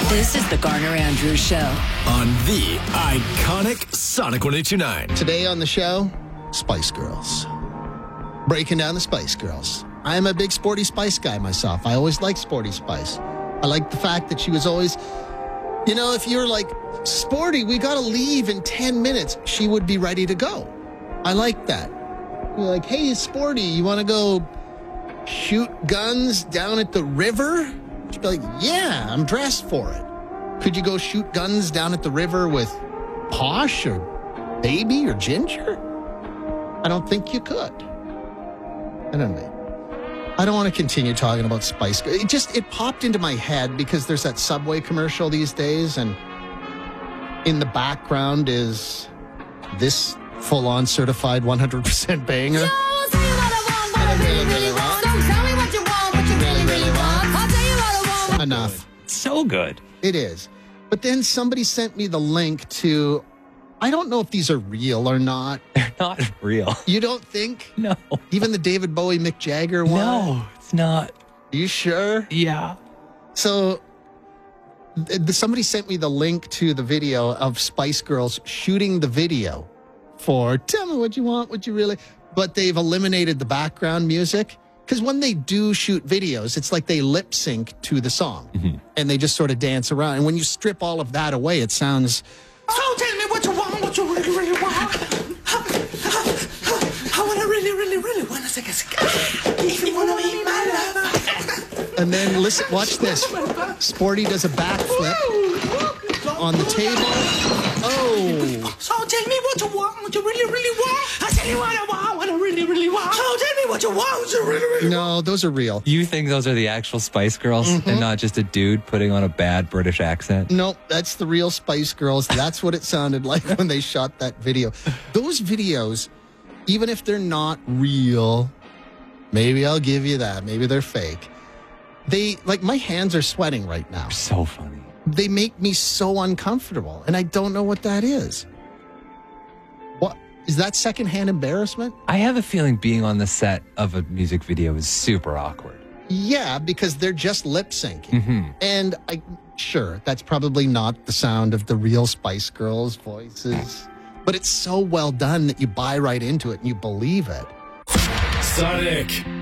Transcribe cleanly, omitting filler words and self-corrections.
This is the Garner Andrews Show on the iconic Sonic 102.9. Today on the show, Spice Girls. Breaking down the Spice Girls. I'm a big Sporty Spice guy myself. I always liked Sporty Spice. I like the fact that she was always, you know, if you're like, Sporty, we got to leave in 10 minutes, she would be ready to go. I like that. You're like, hey, Sporty, you want to go shoot guns down at the river? She'd be like, yeah, I'm dressed for it. Could you go shoot guns down at the river with Posh or Baby or Ginger? I don't think you could. I don't know. I don't want to continue talking about Spice Girls. It popped into my head because there's that Subway commercial these days, and in the background is this full-on certified 100% banger. Enough. So good. It is. But then somebody sent me the link to, I don't know if these are real or not. They're not real. You don't think? No. Even the David Bowie, Mick Jagger one? No, it's not. You sure? Yeah. So somebody sent me the link to the video of Spice Girls shooting the video for Tell Me What You Want, What You Really... But they've eliminated the background music. Because when they do shoot videos, it's like they lip sync to the song. Mm-hmm. And they just sort of dance around. And when you strip all of that away, it sounds... So tell me what you want, what you really, really want. I want to really, really, really want to take a cigar. If you want to be my lover. And then listen, watch this. Sporty does a backflip on the table. Oh. So tell me what you want, what you really, really want. I tell you what I want, what I really, really want. So tell me what you want, what you really, really want. No, those are real. You think those are the actual Spice Girls and not just a dude putting on a bad British accent? Nope, that's the real Spice Girls. That's what it sounded like when they shot that video. Those videos, even if they're not real, maybe I'll give you that. Maybe they're fake. My hands are sweating right now. So funny. They make me so uncomfortable, and I don't know what that is. What is that secondhand embarrassment? I have a feeling being on the set of a music video is super awkward. Yeah, because they're just lip syncing. And sure, that's probably not the sound of the real Spice Girls' voices, but it's so well done that you buy right into it and you believe it. Sonic